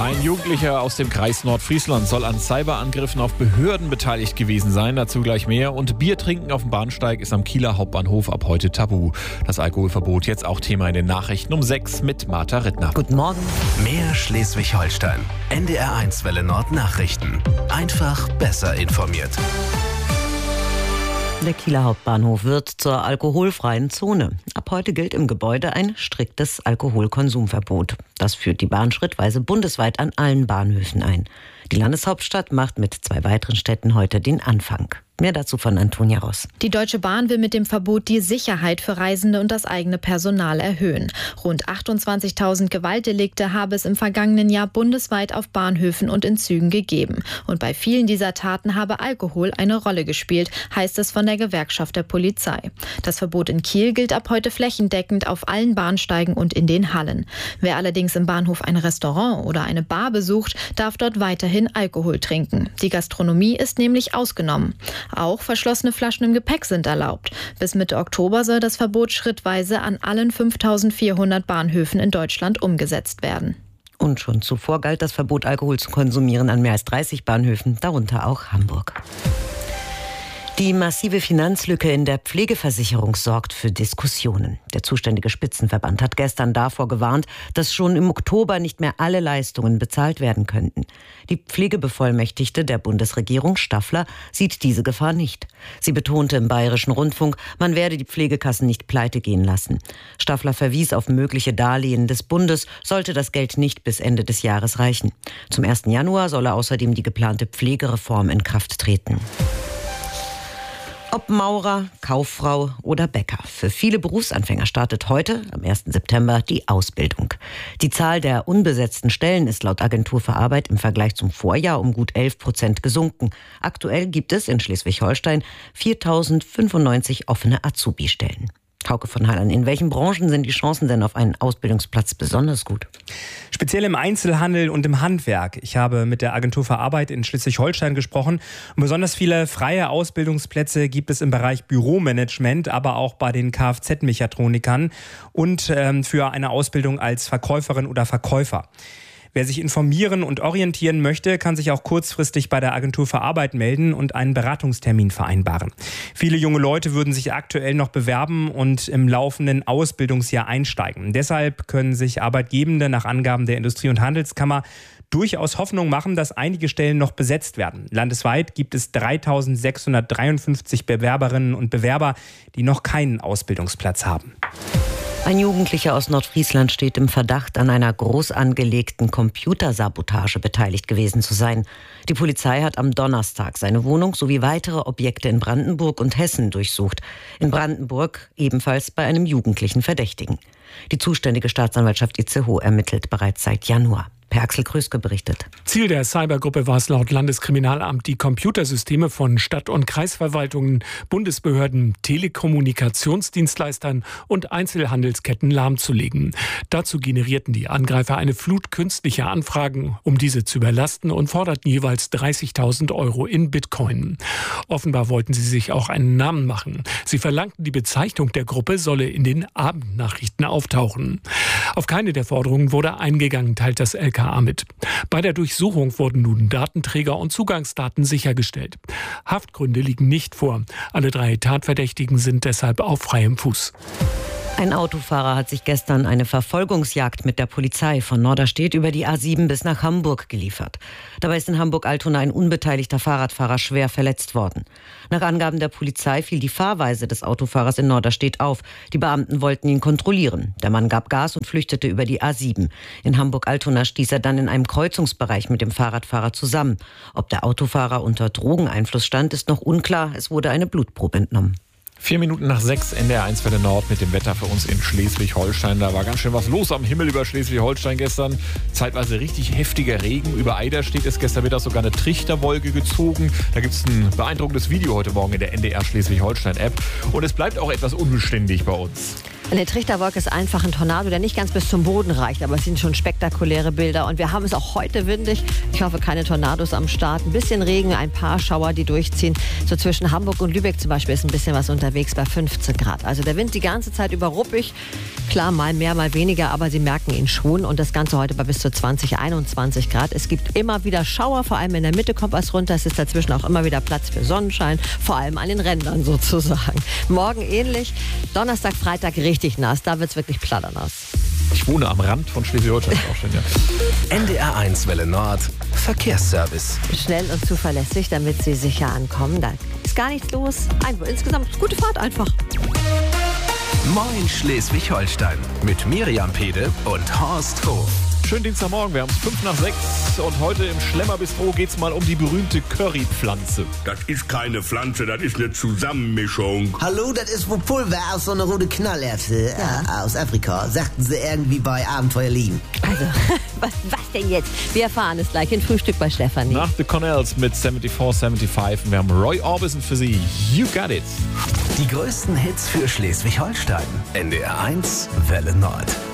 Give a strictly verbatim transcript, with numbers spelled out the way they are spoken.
Ein Jugendlicher aus dem Kreis Nordfriesland soll an Cyberangriffen auf Behörden beteiligt gewesen sein. Dazu gleich mehr. Und Bier trinken auf dem Bahnsteig ist am Kieler Hauptbahnhof ab heute tabu. Das Alkoholverbot jetzt auch Thema in den Nachrichten um sechs mit Martha Rittner. Guten Morgen. Mehr Schleswig-Holstein. N D R eins Welle Nord Nachrichten. Einfach besser informiert. Der Kieler Hauptbahnhof wird zur alkoholfreien Zone. Ab heute gilt im Gebäude ein striktes Alkoholkonsumverbot. Das führt die Bahn schrittweise bundesweit an allen Bahnhöfen ein. Die Landeshauptstadt macht mit zwei weiteren Städten heute den Anfang. Mehr dazu von Antonia Ross. Die Deutsche Bahn will mit dem Verbot die Sicherheit für Reisende und das eigene Personal erhöhen. Rund achtundzwanzigtausend Gewaltdelikte habe es im vergangenen Jahr bundesweit auf Bahnhöfen und in Zügen gegeben. Und bei vielen dieser Taten habe Alkohol eine Rolle gespielt, heißt es von der Gewerkschaft der Polizei. Das Verbot in Kiel gilt ab heute flächendeckend auf allen Bahnsteigen und in den Hallen. Wer allerdings im Bahnhof ein Restaurant oder eine Bar besucht, darf dort weiterhin Alkohol trinken. Die Gastronomie ist nämlich ausgenommen. Auch verschlossene Flaschen im Gepäck sind erlaubt. Bis Mitte Oktober soll das Verbot schrittweise an allen fünftausendvierhundert Bahnhöfen in Deutschland umgesetzt werden. Und schon zuvor galt das Verbot, Alkohol zu konsumieren, an mehr als dreißig Bahnhöfen, darunter auch Hamburg. Die massive Finanzlücke in der Pflegeversicherung sorgt für Diskussionen. Der zuständige Spitzenverband hat gestern davor gewarnt, dass schon im Oktober nicht mehr alle Leistungen bezahlt werden könnten. Die Pflegebevollmächtigte der Bundesregierung, Staffler, sieht diese Gefahr nicht. Sie betonte im Bayerischen Rundfunk, man werde die Pflegekassen nicht pleite gehen lassen. Staffler verwies auf mögliche Darlehen des Bundes, sollte das Geld nicht bis Ende des Jahres reichen. Zum ersten Januar solle außerdem die geplante Pflegereform in Kraft treten. Ob Maurer, Kauffrau oder Bäcker. Für viele Berufsanfänger startet heute, am ersten September, die Ausbildung. Die Zahl der unbesetzten Stellen ist laut Agentur für Arbeit im Vergleich zum Vorjahr um gut elf Prozent gesunken. Aktuell gibt es in Schleswig-Holstein viertausendfünfundneunzig offene Azubi-Stellen. Hauke von Hallern, in welchen Branchen sind die Chancen denn auf einen Ausbildungsplatz besonders gut? Speziell im Einzelhandel und im Handwerk. Ich habe mit der Agentur für Arbeit in Schleswig-Holstein gesprochen. Und besonders viele freie Ausbildungsplätze gibt es im Bereich Büromanagement, aber auch bei den Kfz-Mechatronikern und ähm, für eine Ausbildung als Verkäuferin oder Verkäufer. Wer sich informieren und orientieren möchte, kann sich auch kurzfristig bei der Agentur für Arbeit melden und einen Beratungstermin vereinbaren. Viele junge Leute würden sich aktuell noch bewerben und im laufenden Ausbildungsjahr einsteigen. Deshalb können sich Arbeitgebende nach Angaben der Industrie- und Handelskammer durchaus Hoffnung machen, dass einige Stellen noch besetzt werden. Landesweit gibt es dreitausendsechshundertdreiundfünfzig Bewerberinnen und Bewerber, die noch keinen Ausbildungsplatz haben. Ein Jugendlicher aus Nordfriesland steht im Verdacht, an einer groß angelegten Computersabotage beteiligt gewesen zu sein. Die Polizei hat am Donnerstag seine Wohnung sowie weitere Objekte in Brandenburg und Hessen durchsucht. In Brandenburg ebenfalls bei einem jugendlichen Verdächtigen. Die zuständige Staatsanwaltschaft Itzehoe ermittelt bereits seit Januar. Per Axel Kröske berichtet. Ziel der Cybergruppe war es laut Landeskriminalamt, die Computersysteme von Stadt- und Kreisverwaltungen, Bundesbehörden, Telekommunikationsdienstleistern und Einzelhandelsketten lahmzulegen. Dazu generierten die Angreifer eine Flut künstlicher Anfragen, um diese zu überlasten, und forderten jeweils dreißigtausend Euro in Bitcoin. Offenbar wollten sie sich auch einen Namen machen. Sie verlangten, die Bezeichnung der Gruppe solle in den Abendnachrichten auftauchen. Auf keine der Forderungen wurde eingegangen, teilt das L K A mit. Bei der Durchsuchung wurden nun Datenträger und Zugangsdaten sichergestellt. Haftgründe liegen nicht vor. Alle drei Tatverdächtigen sind deshalb auf freiem Fuß. Ein Autofahrer hat sich gestern eine Verfolgungsjagd mit der Polizei von Norderstedt über die A sieben bis nach Hamburg geliefert. Dabei ist in Hamburg-Altona ein unbeteiligter Fahrradfahrer schwer verletzt worden. Nach Angaben der Polizei fiel die Fahrweise des Autofahrers in Norderstedt auf. Die Beamten wollten ihn kontrollieren. Der Mann gab Gas und flüchtete über die A sieben. In Hamburg-Altona stieß er dann in einem Kreuzungsbereich mit dem Fahrradfahrer zusammen. Ob der Autofahrer unter Drogeneinfluss stand, ist noch unklar. Es wurde eine Blutprobe entnommen. Vier Minuten nach sechs, N D R eins Welle Nord mit dem Wetter für uns in Schleswig-Holstein. Da war ganz schön was los am Himmel über Schleswig-Holstein gestern. Zeitweise richtig heftiger Regen. Über Eiderstedt ist gestern Mittag sogar eine Trichterwolke gezogen. Da gibt es ein beeindruckendes Video heute Morgen in der N D R Schleswig-Holstein-App. Und es bleibt auch etwas unbeständig bei uns. Eine Trichterwolke ist einfach ein Tornado, der nicht ganz bis zum Boden reicht, aber es sind schon spektakuläre Bilder. Und wir haben es auch heute windig. Ich hoffe, keine Tornados am Start. Ein bisschen Regen, ein paar Schauer, die durchziehen. So zwischen Hamburg und Lübeck zum Beispiel ist ein bisschen was unterwegs bei fünfzehn Grad. Also der Wind die ganze Zeit über ruppig. Klar, mal mehr, mal weniger, aber Sie merken ihn schon. Und das Ganze heute bei bis zu zwanzig, einundzwanzig Grad. Es gibt immer wieder Schauer, vor allem in der Mitte kommt was runter. Es ist dazwischen auch immer wieder Platz für Sonnenschein, vor allem an den Rändern sozusagen. Morgen ähnlich. Donnerstag, Freitag richtig nass. Da wird es wirklich platternass. Ich wohne am Rand von Schleswig-Holstein. Auch schön, ja. N D R eins Welle Nord. Verkehrsservice. Schnell und zuverlässig, damit Sie sicher ankommen. Da ist gar nichts los. Ein, insgesamt gute Fahrt einfach. Moin Schleswig-Holstein. Mit Miriam Pede und Horst Hof. Schönen Dienstagmorgen, wir haben es fünf nach sechs und heute im Schlemmerbistro geht es mal um die berühmte Currypflanze. Das ist keine Pflanze, das ist eine Zusammenmischung. Hallo, das ist wohl Pulver aus so einer rote Knallerbse ja. äh, aus Afrika, sagten sie irgendwie bei Abenteuer lieben. Also, was, was denn jetzt? Wir erfahren es gleich in Frühstück bei Stefanie. Nach The Connells mit vierundsiebzig, fünfundsiebzig und wir haben Roy Orbison für Sie. You got it. Die größten Hits für Schleswig-Holstein. N D R eins Welle Nord.